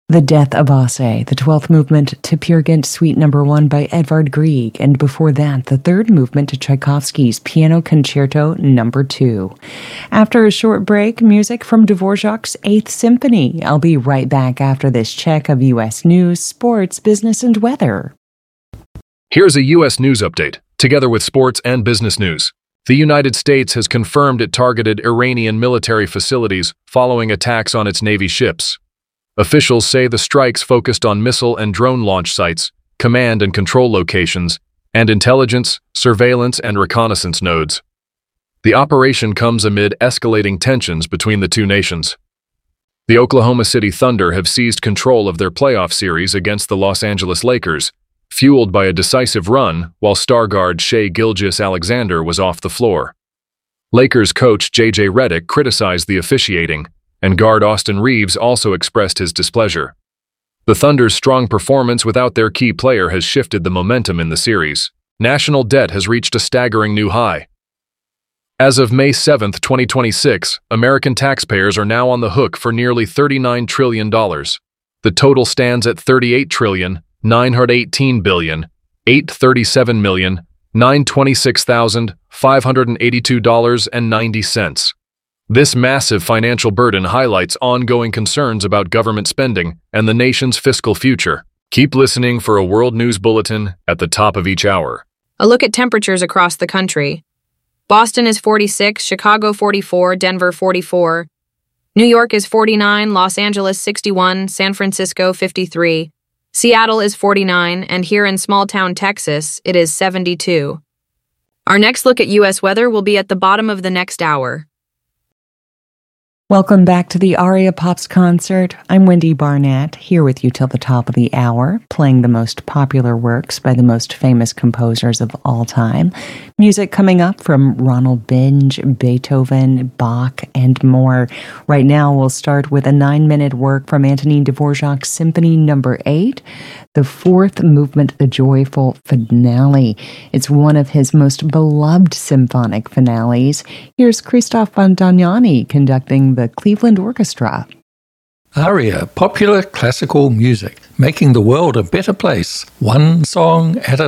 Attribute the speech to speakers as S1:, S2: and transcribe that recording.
S1: The Death of Asse, the 12th movement to Peer Gynt Suite No. 1 by Edvard Grieg, and before that, the 3rd movement to Tchaikovsky's Piano Concerto No. 2. After a short break, music from Dvorak's 8th Symphony. I'll be right back after this check of U.S. news, sports, business, and weather.
S2: Here's a U.S. news update, together with sports and business news. The United States has confirmed it targeted Iranian military facilities following attacks on its Navy ships. Officials say the strikes focused on missile and drone launch sites, command and control locations, and intelligence, surveillance, and reconnaissance nodes. The operation comes amid escalating tensions between the two nations. The Oklahoma City Thunder have seized control of their playoff series against the Los Angeles Lakers, fueled by a decisive run while star guard Shai Gilgeous-Alexander was off the floor. Lakers coach J.J. Redick criticized the officiating, and guard Austin Reeves also expressed his displeasure. The Thunder's strong performance without their key player has shifted the momentum in the series. National debt has reached a staggering new high. As of May 7, 2026, American taxpayers are now on the hook for nearly $39 trillion. The total stands at $38,918,837,926,582.90. This massive financial burden highlights ongoing concerns about government spending and the nation's fiscal future. Keep listening for a World News Bulletin at the top of each hour.
S3: A look at temperatures across the country. Boston is 46, Chicago 44, Denver 44. New York is 49, Los Angeles 61, San Francisco 53. Seattle is 49, and here in small-town Texas, it is 72. Our next look at U.S. weather will be at the bottom of the next hour.
S1: Welcome back to the Aria Pops concert. I'm Wendy Barnett, here with you till the top of the hour, playing the most popular works by the most famous composers of all time. Music coming up from Ronald Binge, Beethoven, Bach, and more. Right now, we'll start with a 9-minute work from Antonin Dvorak's Symphony No. 8, the 4th movement, the joyful finale. It's one of his most beloved symphonic finales. Here's Christoph Fontagnani conducting the Cleveland Orchestra.
S4: Aria, popular classical music, making the world a better place, one song at a